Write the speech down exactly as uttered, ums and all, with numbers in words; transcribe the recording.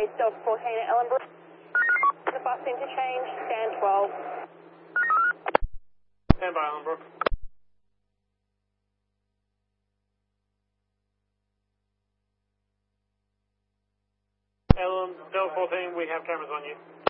East Delta fourteen at Ellenbrook. The bus interchange, stand twelve. Stand by, Ellenbrook. Ellen, Delta fourteen, we have cameras on you.